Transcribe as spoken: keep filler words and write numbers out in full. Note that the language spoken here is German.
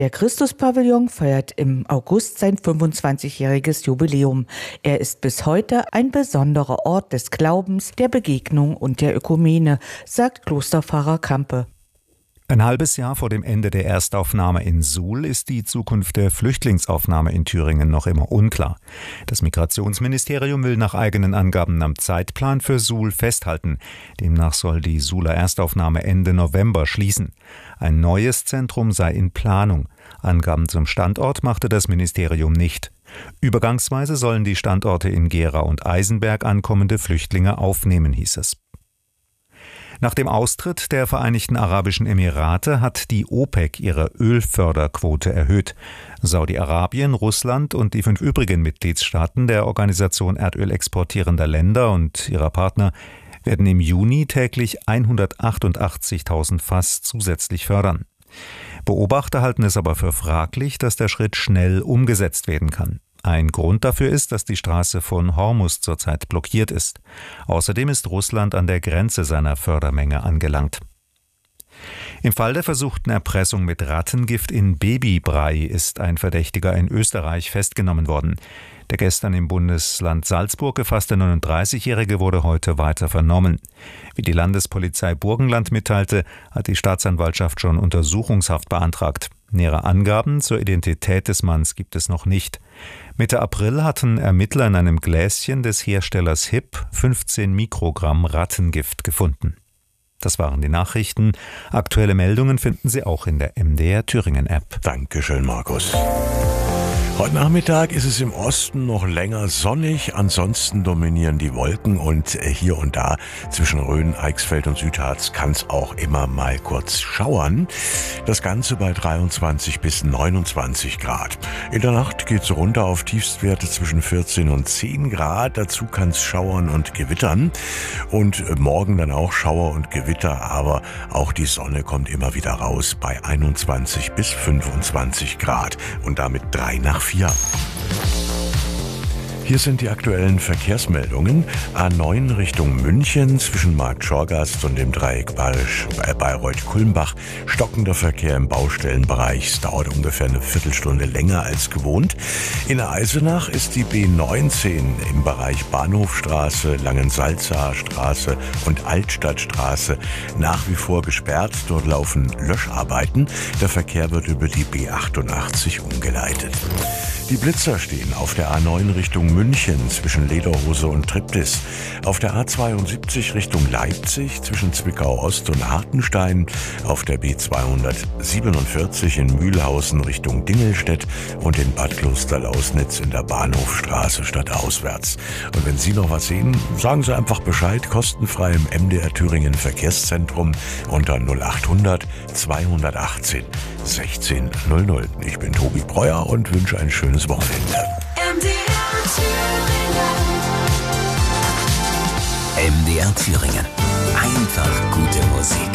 Der Christuspavillon feiert im August sein fünfundzwanzigjähriges Jubiläum. Er ist bis heute ein besonderer Ort des Glaubens, der Begegnung und der Ökumene, sagt Klosterpfarrer Kampe. Ein halbes Jahr vor dem Ende der Erstaufnahme in Suhl ist die Zukunft der Flüchtlingsaufnahme in Thüringen noch immer unklar. Das Migrationsministerium will nach eigenen Angaben am Zeitplan für Suhl festhalten. Demnach soll die Suhler Erstaufnahme Ende November schließen. Ein neues Zentrum sei in Planung. Angaben zum Standort machte das Ministerium nicht. Übergangsweise sollen die Standorte in Gera und Eisenberg ankommende Flüchtlinge aufnehmen, hieß es. Nach dem Austritt der Vereinigten Arabischen Emirate hat die OPEC ihre Ölförderquote erhöht. Saudi-Arabien, Russland und die fünf übrigen Mitgliedstaaten der Organisation Erdöl exportierender Länder und ihrer Partner werden im Juni täglich hundertachtundachtzigtausend Fass zusätzlich fördern. Beobachter halten es aber für fraglich, dass der Schritt schnell umgesetzt werden kann. Ein Grund dafür ist, dass die Straße von Hormuz zurzeit blockiert ist. Außerdem ist Russland an der Grenze seiner Fördermenge angelangt. Im Fall der versuchten Erpressung mit Rattengift in Babybrei ist ein Verdächtiger in Österreich festgenommen worden. Der gestern im Bundesland Salzburg gefasste neununddreißigjährige wurde heute weiter vernommen. Wie die Landespolizei Burgenland mitteilte, hat die Staatsanwaltschaft schon Untersuchungshaft beantragt. Nähere Angaben zur Identität des Manns gibt es noch nicht. Mitte April hatten Ermittler in einem Gläschen des Herstellers H I P fünfzehn Mikrogramm Rattengift gefunden. Das waren die Nachrichten. Aktuelle Meldungen finden Sie auch in der M D R Thüringen App. Dankeschön, Markus. Heute Nachmittag ist es im Osten noch länger sonnig, ansonsten dominieren die Wolken und hier und da zwischen Rhön, Eichsfeld und Südharz kann es auch immer mal kurz schauern. Das Ganze bei dreiundzwanzig bis neunundzwanzig Grad. In der Nacht geht es runter auf Tiefstwerte zwischen vierzehn und zehn Grad. Dazu kann es schauern und gewittern. Und morgen dann auch Schauer und Gewitter, aber auch die Sonne kommt immer wieder raus bei einundzwanzig bis fünfundzwanzig Grad und damit drei nach vier. Hier sind die aktuellen Verkehrsmeldungen. A neun Richtung München zwischen Markt Schorgast und dem Dreieck Bayreuth-Kulmbach. Stockender Verkehr im Baustellenbereich. Es dauert ungefähr eine Viertelstunde länger als gewohnt. In Eisenach ist die B neunzehn im Bereich Bahnhofstraße, Langensalzaer Straße und Altstadtstraße nach wie vor gesperrt. Dort laufen Löscharbeiten. Der Verkehr wird über die B achtundachtzig umgeleitet. Die Blitzer stehen auf der A neun Richtung München zwischen Lederhose und Triptis, auf der A zweiundsiebzig Richtung Leipzig zwischen Zwickau Ost und Hartenstein, auf der B zweihundertsiebenundvierzig in Mühlhausen Richtung Dingelstedt und in Bad Klosterlausnitz in der Bahnhofstraße stadtauswärts. Und wenn Sie noch was sehen, sagen Sie einfach Bescheid, kostenfrei im M D R Thüringen Verkehrszentrum unter null achthundert zweihundertachtzehn sechzehn null null. Ich bin Tobi Breuer und wünsche ein schönes Wochenende. M D R Thüringen. M D R Thüringen. Einfach gute Musik.